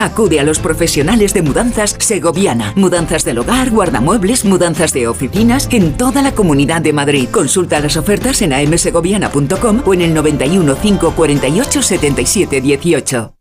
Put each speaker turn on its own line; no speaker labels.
Acude a los profesionales de Mudanzas Segoviana. Mudanzas del hogar, guardamuebles, mudanzas de oficinas en toda la Comunidad de Madrid. Consulta las ofertas en amsegoviana.com o en el 91 548 77 18.